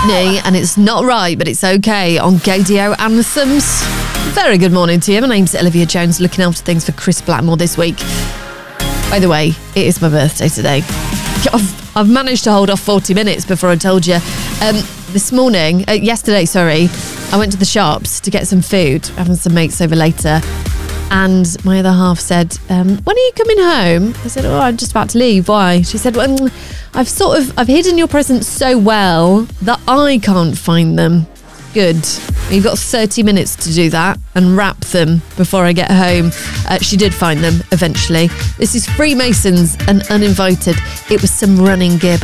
Whitney, and it's not right, but it's okay on Gaydio Anthems. Very good morning to you. My name's Olivia Jones, looking after things for Chris Blackmore this week. By the way, it is my birthday today. I've managed to hold off 40 minutes before I told you. Yesterday, I went to the shops to get some food, having some mates over later. And my other half said, when are you coming home? I said, I'm just about to leave. Why? She said, well, I've hidden your presents so well that I can't find them. Good. You've got 30 minutes to do that and wrap them before I get home. She did find them eventually. This is Freemasons and Uninvited. It was some running gear.